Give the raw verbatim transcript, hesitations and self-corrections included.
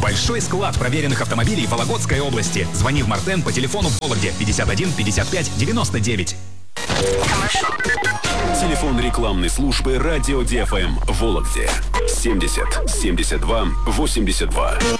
Большой склад проверенных автомобилей в Вологодской области. Звони в Мартен по телефону в Вологде пятьдесят один пятьдесят пять девяносто девять. Телефон рекламной службы радио ди эф эм в Вологде семьдесят семьдесят два восемьдесят два.